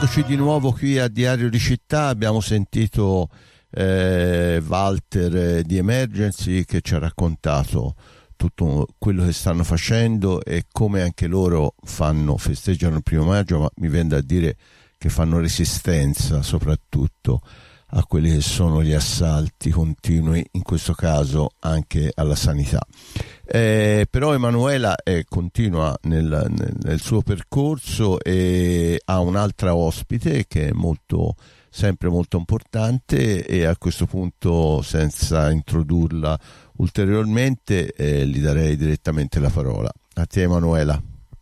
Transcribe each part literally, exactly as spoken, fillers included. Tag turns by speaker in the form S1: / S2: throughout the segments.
S1: Ritrovandoci di nuovo qui a Diario di Città, abbiamo sentito eh, Walter eh, di Emergency che ci ha raccontato tutto quello che stanno facendo e come anche loro fanno, festeggiano il primo maggio, ma mi viene da dire che fanno resistenza soprattutto a quelli che sono gli assalti continui, in questo caso anche alla sanità. Eh, però Emanuela eh, continua nel, nel, nel suo percorso e ha un'altra ospite che è molto, sempre molto importante, e a questo punto, senza introdurla ulteriormente, eh, gli darei direttamente la parola. A te, Emanuela.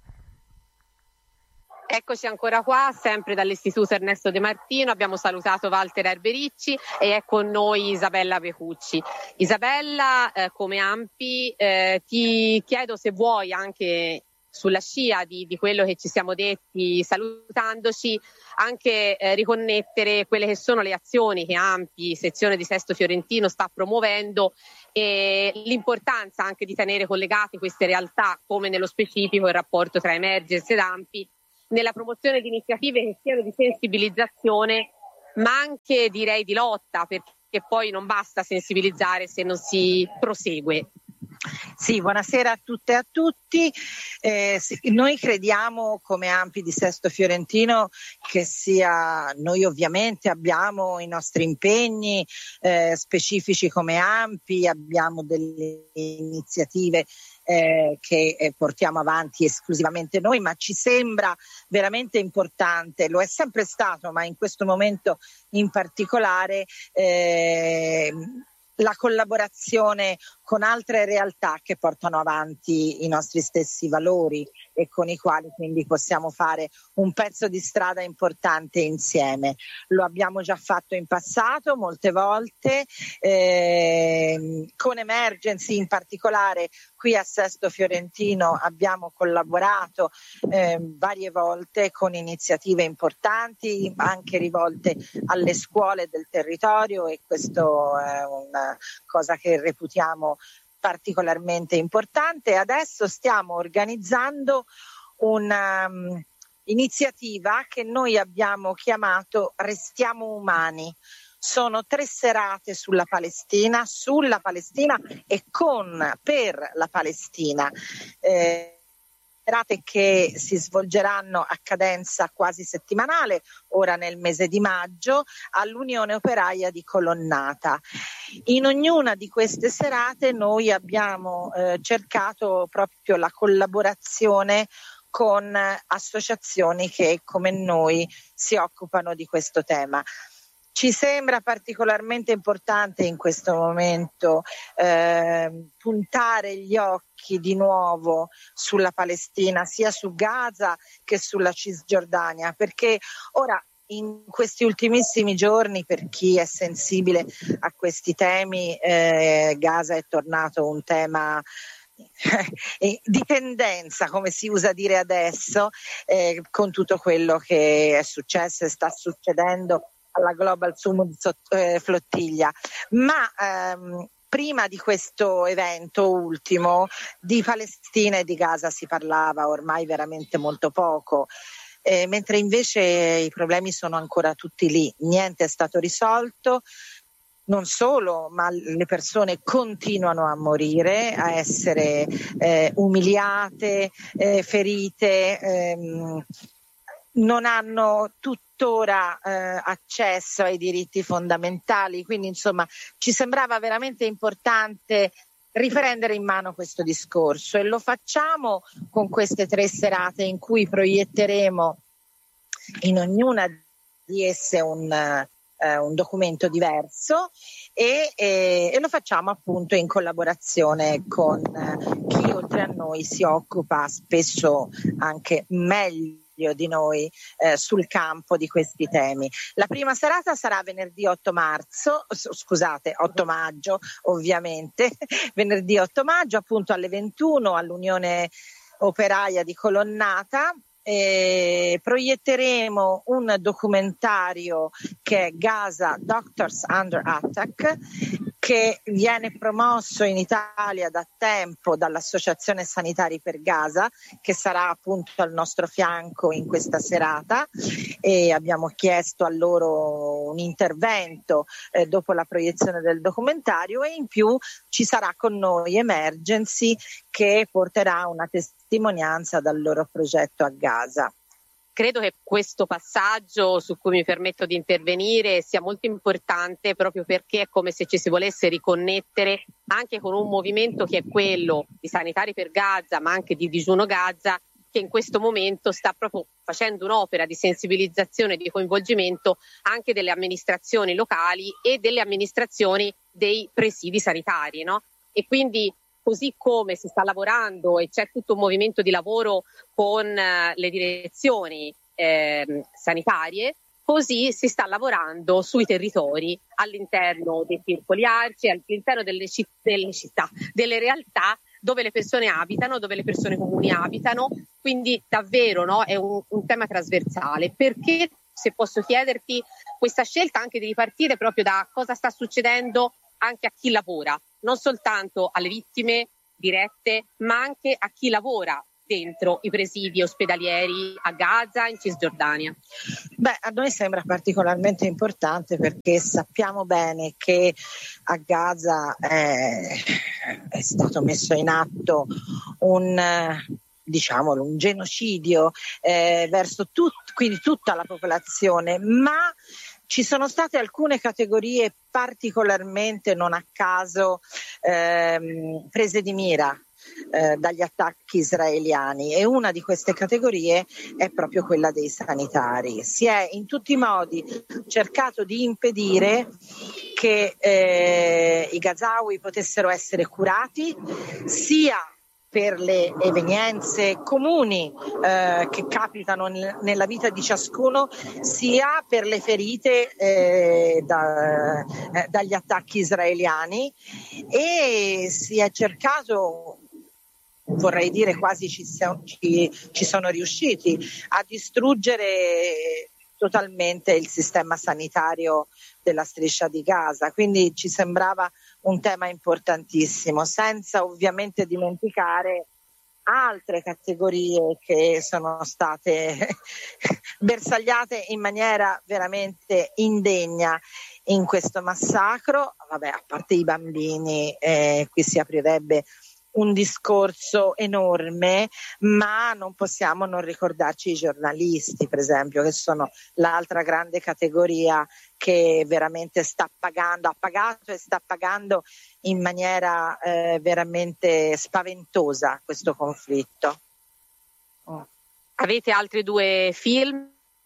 S2: Eccoci ancora qua, sempre dall'Istituto Ernesto De Martino. Abbiamo salutato Walter Erbericci e è con noi Isabella Pecucci. Isabella, eh, come ANPI, eh, ti chiedo se vuoi, anche sulla scia di, di quello che ci siamo detti salutandoci, anche eh, riconnettere quelle che sono le azioni che ANPI, sezione di Sesto Fiorentino, sta promuovendo e l'importanza anche di tenere collegate queste realtà, come nello specifico il rapporto tra Emergency ed ANPI, nella promozione di iniziative che siano di sensibilizzazione, ma anche direi di lotta, perché poi non basta sensibilizzare se non si prosegue.
S3: Sì, buonasera a tutte e a tutti. Eh, sì, noi crediamo come ANPI di Sesto Fiorentino che sia, noi ovviamente abbiamo i nostri impegni eh, specifici come ANPI, abbiamo delle iniziative Eh, che eh, portiamo avanti esclusivamente noi, ma ci sembra veramente importante, lo è sempre stato, ma in questo momento in particolare, eh, la collaborazione con altre realtà che portano avanti i nostri stessi valori e con i quali quindi possiamo fare un pezzo di strada importante insieme. Lo abbiamo già fatto in passato molte volte, eh, con Emergency in particolare qui a Sesto Fiorentino abbiamo collaborato eh, varie volte con iniziative importanti anche rivolte alle scuole del territorio, e questo è una cosa che reputiamo particolarmente importante. Adesso stiamo organizzando una um, iniziativa che noi abbiamo chiamato Restiamo Umani. Sono tre serate sulla Palestina, sulla Palestina e con, per la Palestina. Eh, serate che si svolgeranno a cadenza quasi settimanale, ora nel mese di maggio, all'Unione Operaia di Colonnata. In ognuna di queste serate noi abbiamo eh, cercato proprio la collaborazione con associazioni che come noi si occupano di questo tema. Ci sembra particolarmente importante in questo momento eh, puntare gli occhi di nuovo sulla Palestina, sia su Gaza che sulla Cisgiordania, perché ora in questi ultimissimi giorni, per chi è sensibile a questi temi, eh, Gaza è tornato un tema di tendenza, come si usa dire adesso, eh, con tutto quello che è successo e sta succedendo alla Global Summit eh, Flottiglia, ma ehm, prima di questo evento ultimo di Palestina e di Gaza si parlava ormai veramente molto poco, eh, mentre invece i problemi sono ancora tutti lì, niente è stato risolto. Non solo, ma le persone continuano a morire, a essere eh, umiliate, eh, ferite, ehm, non hanno tuttora eh, accesso ai diritti fondamentali, quindi insomma ci sembrava veramente importante riprendere in mano questo discorso, e lo facciamo con queste tre serate in cui proietteremo in ognuna di esse un, eh, un documento diverso e, e, e lo facciamo appunto in collaborazione con eh, chi oltre a noi si occupa spesso anche meglio di noi eh, sul campo di questi temi. La prima serata sarà venerdì otto marzo, scusate, otto maggio ovviamente, venerdì otto maggio appunto alle ventuno all'Unione Operaia di Colonnata. E proietteremo un documentario che è Gaza Doctors Under Attack, che viene promosso in Italia da tempo dall'Associazione Sanitari per Gaza, che sarà appunto al nostro fianco in questa serata, e abbiamo chiesto a loro un intervento eh, dopo la proiezione del documentario, e in più ci sarà con noi Emergency, che porterà una testimonianza dal loro progetto a Gaza.
S2: Credo che questo passaggio su cui mi permetto di intervenire sia molto importante, proprio perché è come se ci si volesse riconnettere anche con un movimento che è quello di Sanitari per Gaza, ma anche di Digiuno Gaza, che in questo momento sta proprio facendo un'opera di sensibilizzazione e di coinvolgimento anche delle amministrazioni locali e delle amministrazioni dei presidi sanitari, no? E quindi, così come si sta lavorando e c'è tutto un movimento di lavoro con uh, le direzioni eh, sanitarie, così si sta lavorando sui territori, all'interno dei circoli arci, all'interno delle, citt- delle città, delle realtà dove le persone abitano, dove le persone comuni abitano. Quindi davvero, no, è un, un tema trasversale. Perché, se posso chiederti, questa scelta anche di ripartire proprio da cosa sta succedendo anche a chi lavora, non soltanto alle vittime dirette, ma anche a chi lavora dentro i presidi ospedalieri a Gaza, in Cisgiordania?
S3: Beh, a noi sembra particolarmente importante perché sappiamo bene che a Gaza è, è stato messo in atto un, diciamolo, un genocidio eh, verso tut, quindi tutta la popolazione, ma ci sono state alcune categorie particolarmente, non a caso, ehm, prese di mira eh, dagli attacchi israeliani, e una di queste categorie è proprio quella dei sanitari. Si è in tutti i modi cercato di impedire che eh, i gazawi potessero essere curati, sia per le evenienze comuni eh, che capitano n- nella vita di ciascuno, sia per le ferite eh, da, eh, dagli attacchi israeliani, e si è cercato, vorrei dire quasi ci, siamo, ci, ci sono riusciti, a distruggere totalmente il sistema sanitario della striscia di Gaza. Quindi ci sembrava un tema importantissimo, senza ovviamente dimenticare altre categorie che sono state bersagliate in maniera veramente indegna in questo massacro. Vabbè, a parte i bambini, eh, qui si aprirebbe un discorso enorme, ma non possiamo non ricordarci i giornalisti, per esempio, che sono l'altra grande categoria che veramente sta pagando, ha pagato e sta pagando in maniera eh, veramente spaventosa questo conflitto.
S2: Oh. Avete altri due film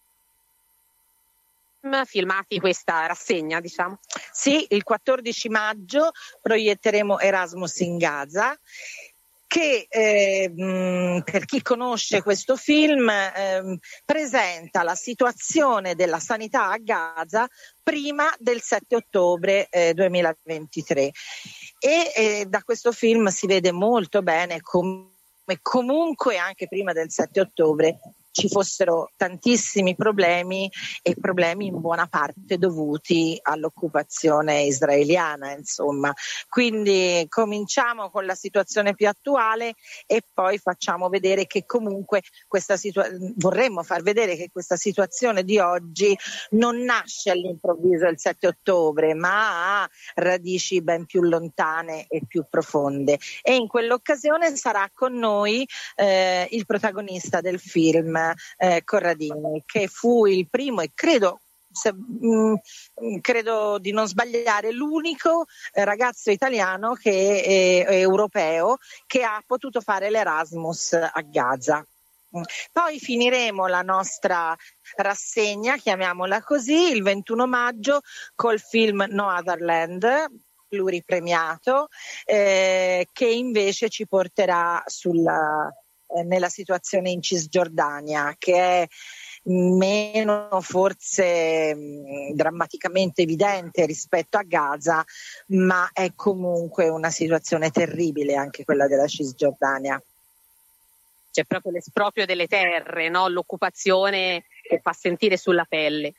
S2: filmati questa rassegna, diciamo?
S3: Sì, il quattordici maggio proietteremo Erasmus in Gaza, che eh, mh, per chi conosce questo film eh, presenta la situazione della sanità a Gaza prima del sette ottobre eh, duemilaventitré, e eh, da questo film si vede molto bene come comunque anche prima del sette ottobre ci fossero tantissimi problemi, e problemi in buona parte dovuti all'occupazione israeliana, insomma. Quindi cominciamo con la situazione più attuale e poi facciamo vedere che comunque questa situazione, vorremmo far vedere che questa situazione di oggi non nasce all'improvviso il sette ottobre, ma ha radici ben più lontane e più profonde. E in quell'occasione sarà con noi eh, il protagonista del film, Eh, Corradini, che fu il primo e credo, se, mh, credo di non sbagliare, l'unico eh, ragazzo italiano che è, è europeo che ha potuto fare l'Erasmus a Gaza. Poi finiremo la nostra rassegna, chiamiamola così, il ventuno maggio col film No Other Land, pluripremiato, eh, che invece ci porterà sulla nella situazione in Cisgiordania, che è meno forse mh, drammaticamente evidente rispetto a Gaza, ma è comunque una situazione terribile anche quella della Cisgiordania.
S2: C'è proprio l'esproprio delle terre, no? L'occupazione che fa sentire sulla pelle.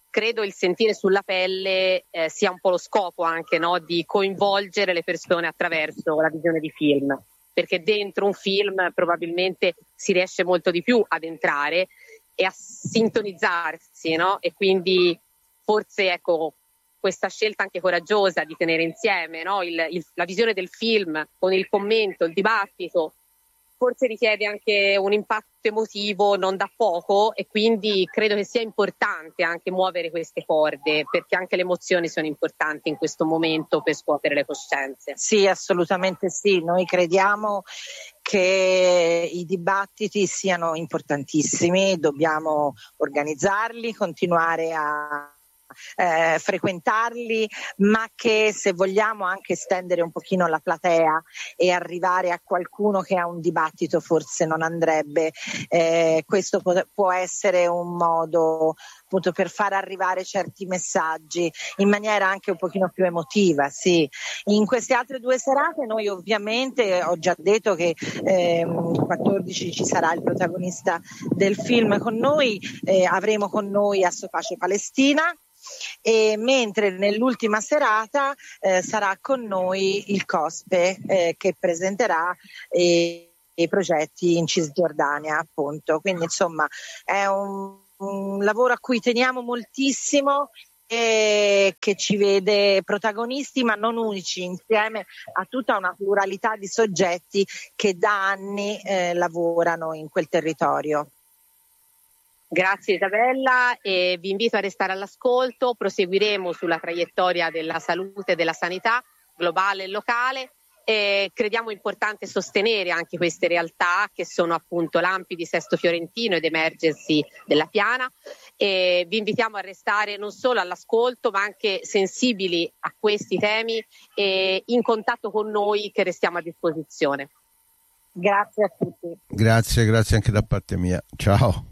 S2: credo il sentire sulla pelle eh, sia un po' lo scopo anche, no? Di coinvolgere le persone attraverso la visione di film, perché dentro un film probabilmente si riesce molto di più ad entrare e a sintonizzarsi, no? E quindi forse, ecco, questa scelta anche coraggiosa di tenere insieme, no? il, il, la visione del film con il commento, il dibattito, forse richiede anche un impatto emotivo non da poco, e quindi credo che sia importante anche muovere queste corde, perché anche le emozioni sono importanti in questo momento per scuotere le coscienze.
S3: Sì, assolutamente sì. Noi crediamo che i dibattiti siano importantissimi, dobbiamo organizzarli, continuare a Eh, frequentarli, ma che se vogliamo anche estendere un pochino la platea e arrivare a qualcuno che ha un dibattito forse non andrebbe, eh, questo può, può essere un modo appunto per far arrivare certi messaggi in maniera anche un pochino più emotiva. Sì. In queste altre due serate noi ovviamente, ho già detto che eh, quattordici ci sarà il protagonista del film con noi, eh, avremo con noi Asso Pace Palestina, e mentre nell'ultima serata eh, sarà con noi il COSPE eh, che presenterà eh, i progetti in Cisgiordania, appunto. Quindi insomma è un, un lavoro a cui teniamo moltissimo e che ci vede protagonisti ma non unici, insieme a tutta una pluralità di soggetti che da anni eh, lavorano in quel territorio.
S2: Grazie Isabella, e vi invito a restare all'ascolto. Proseguiremo sulla traiettoria della salute e della sanità globale e locale. E crediamo importante sostenere anche queste realtà che sono appunto l'A M P I di Sesto Fiorentino ed Emergency della Piana, e vi invitiamo a restare non solo all'ascolto ma anche sensibili a questi temi e in contatto con noi, che restiamo a disposizione.
S3: Grazie a tutti.
S1: Grazie, grazie anche da parte mia. Ciao.